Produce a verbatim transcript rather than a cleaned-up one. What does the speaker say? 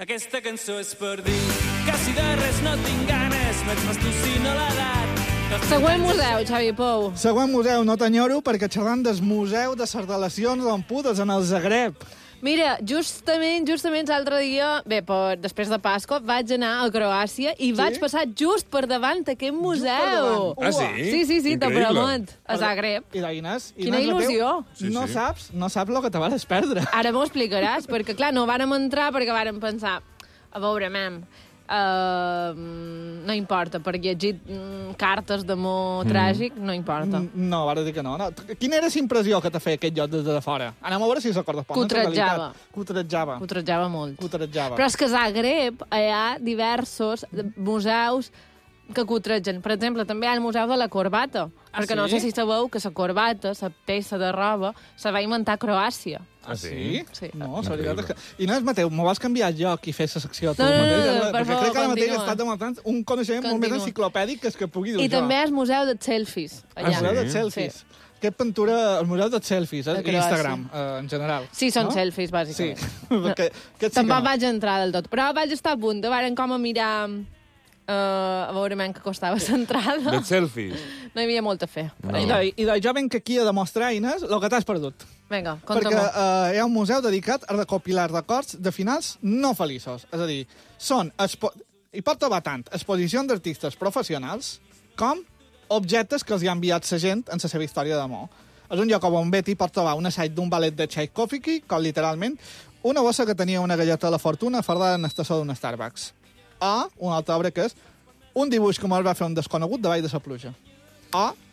Aquesta cançó és per dir que si de res no tinc ganes, m'ets m'estocina l'edat. Següent museu, Xavi Pou. Següent museu, no t'enyoro, perquè xerrant del Museu de les Relacions d'Ampudes en el Zagreb. Mira, justament, justament l'altre dia, bé, per, després de Pasqua, vaig anar a Croàcia i sí? vaig passar just per davant aquest museu. Ah, sí? Sí, sí, sí, te promot. A Zagreb. I la Inés? Quina il·lusió. Sí, no sí. saps, no saps el que te vas perdre. Ara m'ho explicaràs, perquè, clar, no vàrem entrar perquè vàrem pensar, a veure, mem, uh, no importa, per llegir mm, cartes d'amor mm. tràgic, no importa. No, ara dir que no. no. Quina era la impressió que t'ha fet aquest lloc des de fora? Anem a veure si se correspon. Cutretjava. Cutretjava. Cutretjava molt. Cutretjava. Però és que a Zagreb hi ha diversos museus que cutretgen. Per exemple, també hi ha el Museu de la Corbata. Ah, perquè sí? no sé si sabeu que la corbata, la peça de roba, se va inventar a Croàcia. Ah, sí? Sí. No, la veritat és que... Inés, Mateu, m'ho vas canviar jo aquí fer la secció tu No, no, no, mateix? no, per perquè favor, crec que ara mateix continua. he estat demostrant un coneixement molt més Continua. enciclopèdic que el que pugui dur I jo. també és Museu de Selfies. El Allà. museu dels selfies. Sí. Aquest pintura, el museu dels selfies, eh? De I Croàcia. Instagram, eh, en general. Sí, són no? selfies, Sí, bàsicament. perquè aquest sí que Tampoc no. vaig entrar del tot. Però vaig estar a punt de veure com a mirar... Uh, a veure menys que costava l'entrada. De selfies. No hi havia molta fe. No. I, de, I de jo venc aquí a demostrar, Inés, el que t'has perdut. Vinga, Perquè conta-m'ho. eh, hi ha un museu dedicat a recopilar records de finals no feliços. És a dir, són expo... hi pot trobar tant exposicions d'artistes professionals com objectes que els hi ha enviat la gent en la seva història d'amor. És un lloc on Betty pot trobar un assaig d'un ballet de Tchaikovsky, com literalment, una bossa que tenia una galleta de la fortuna fardada en estació d'un Starbucks. O una altra obra que és un dibuix que me'l va fer un desconegut davall de la pluja. O